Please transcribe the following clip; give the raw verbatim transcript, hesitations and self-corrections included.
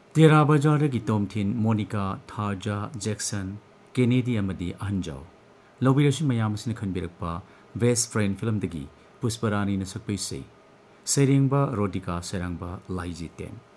तेरा बाजार की तोमथिन मोनिका थाजा Jackson Kennedy अमदी अहंजाव लौबिरसु मयामसिन खनबिरकपा best friend film दगी Pushparani न सकपैसे सेरेंगबा रोडिका सेरंगबा लाइजितेम